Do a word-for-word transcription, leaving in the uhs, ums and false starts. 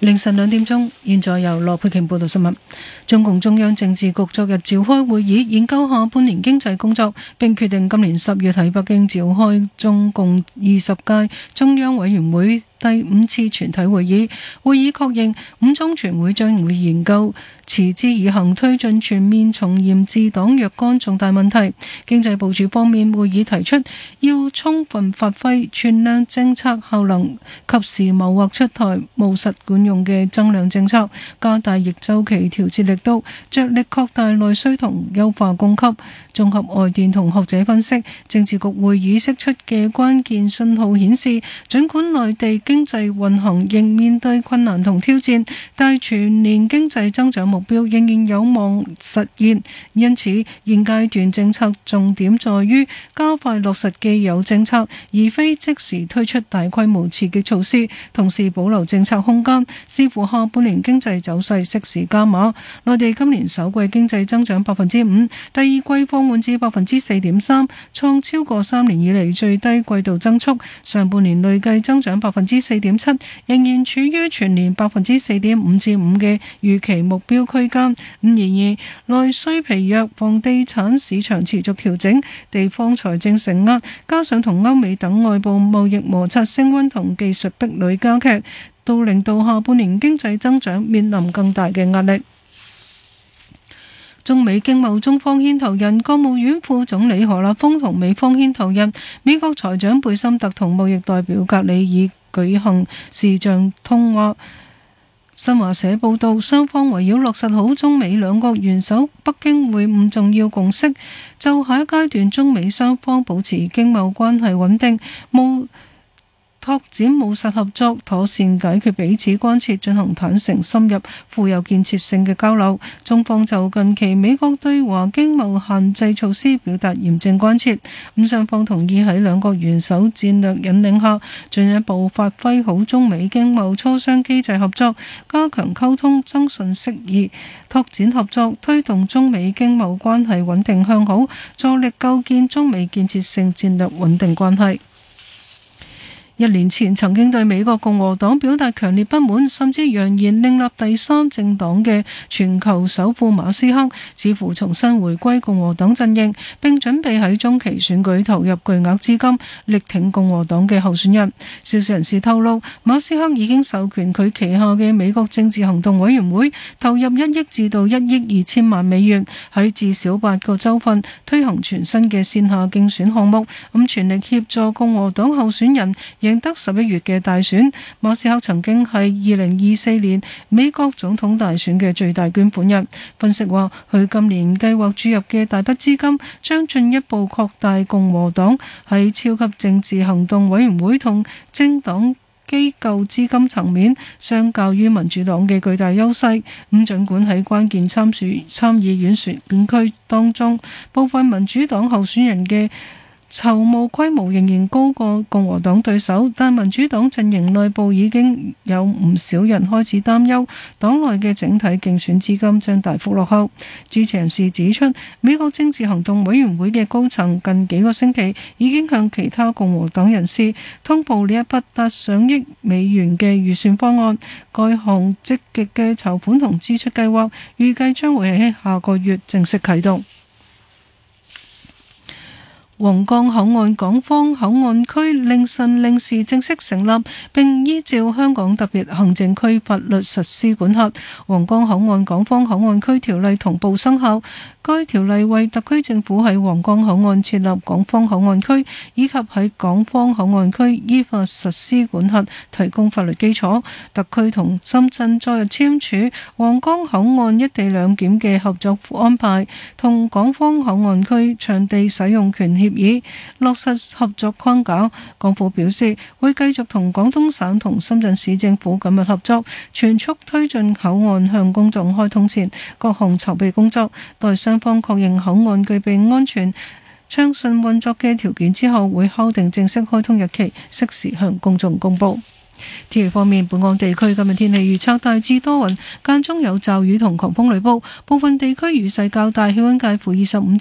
凌晨兩點鐘，現在由羅佩瓊報道新聞。中共中央政治局昨日召開會議，研究下半年經濟工作，並決定今年十月喺北京召開中共二十屆中央委員會第五次全體會議。會議確認五中全會將會研究持之以恆推進全面從嚴治黨若干重大問題。經濟部署方面，會議提出要充分發揮全量政策效能，及時謀劃出台務實管用嘅增量政策，加大逆周期調節力度，着力擴大內需同優化供給。綜合外電同學者分析，政治局會議釋出嘅關鍵信號顯示，儘管內地經濟運行仍面對困難同挑戰，但全年經濟增長目標仍然有望實現。因此，現階段政策重點在於加快落實既有政策，而非即時推出大規模刺激措施，同時保留政策空間，視乎下半年經濟走勢適時加碼。內地今年首季經濟增長百分之五，第二季放緩至百分之四點三，創超過三年以嚟最低季度增速。上半年累計增長百分之四點七，仍然處於全年百分之四點五至五嘅預期目標區間。然而，內需疲弱，房地產市場持續調整，地方財政承壓，加上同歐美等外部貿易摩擦升溫同技術壁壘加劇，都令到下半年經濟增長面臨更大嘅壓力。中美經貿中方牽頭人國務院副總理何立峰同美方牽頭人美國財長貝森特同貿易代表格里爾舉行視像通話。新華社報道，雙方圍繞落實好中美兩國元首北京會晤重要共識，就下一階段中美雙方保持經貿關係穩定，務拓展務實合作，妥善解決彼此關切，進行坦誠深入、富有建設性嘅交流。中方就近期美國對華經貿限制措施表達嚴正關切。咁雙方同意喺兩國元首戰略引領下，進一步發揮好中美經貿磋商機制合作，加強溝通、增信釋義，拓展合作，推動中美經貿關係穩定向好，助力構建中美建設性戰略穩定關係。一年前曾經對美國共和黨表達強烈不滿，甚至揚言另立第三政黨嘅全球首富馬斯克，似乎重新回歸共和黨陣營，並準備喺中期選舉投入巨額資金，力挺共和黨嘅候選人。消息人士透露，馬斯克已經授權佢旗下嘅美國政治行動委員會投入一億至到一億二千萬美元，喺至少八個州份推行全新嘅線下競選項目，咁全力協助共和黨候選人贏得十一月嘅大選。馬斯克曾經係二零二四年美國總統大選嘅最大捐款人。分析話，佢今年計劃注入嘅大筆資金，將進一步擴大共和黨喺超級政治行動委員會同政黨機構資金層面，相較於民主黨嘅巨大優勢。咁儘管喺關鍵參選參議院選區當中，部分民主黨候選人嘅籌募規模仍然高過共和黨對手，但民主黨陣營內部已經有唔少人開始擔憂，黨內嘅整體競選資金將大幅落後。知情人士指出，美國政治行動委員會嘅高層近幾個星期已經向其他共和黨人士通報呢一筆達上億美元嘅預算方案。該項積極嘅籌款同支出計劃預計將會喺下個月正式啟動。皇崗口岸港方口岸區令慎令時正式成立，並依照香港特別行政區法律實施管轄。皇崗口岸港方口岸區條例同步生效。該條例為特區政府喺皇崗口岸設立港方口岸區，以及喺港方口岸區依法實施管轄提供法律基礎。特區同深圳昨日簽署皇崗口岸一地兩檢嘅合作安排，同港方口岸區場地使用權協議，落實合作框架。港府表示會繼續同廣東省同深圳市政府緊密合作，全速推進口岸向公眾開通前各項籌備工作。待雙方確認口岸具備安全暢順運作嘅條件之後，會敲定正式開通日期，適時向公眾公佈。天氣方面，本港地區今日天氣預測大致多雲，間中有驟雨同狂風雷暴，部分地區雨勢較大，氣溫介乎二十五